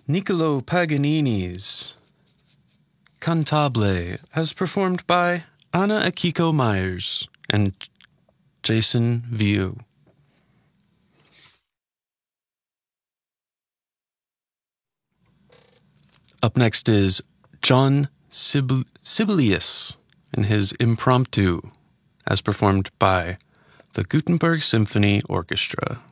Niccolo Paganini's Cantabile, as performed by Anna Akiko Myers and Jason Viu. Up next is John Sibelius in his Impromptu, as performed by the Gutenberg Symphony Orchestra.